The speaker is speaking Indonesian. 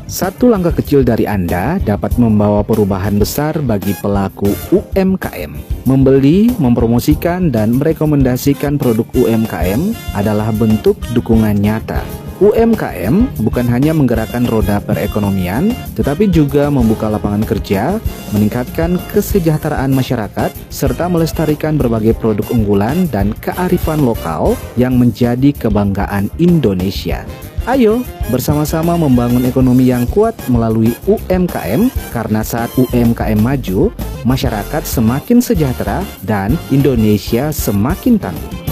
Satu langkah kecil dari Anda dapat membawa perubahan besar bagi pelaku UMKM. Membeli, mempromosikan, dan merekomendasikan produk UMKM adalah bentuk dukungan nyata. UMKM bukan hanya menggerakkan roda perekonomian, tetapi juga membuka lapangan kerja, meningkatkan kesejahteraan masyarakat, serta melestarikan berbagai produk unggulan dan kearifan lokal yang menjadi kebanggaan Indonesia. Ayo bersama-sama membangun ekonomi yang kuat melalui UMKM, karena saat UMKM maju, masyarakat semakin sejahtera dan Indonesia semakin tangguh.